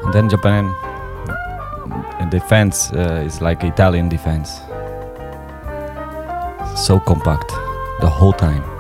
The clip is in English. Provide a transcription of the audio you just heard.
And then Japan defense is like Italian defense. So compact the whole time.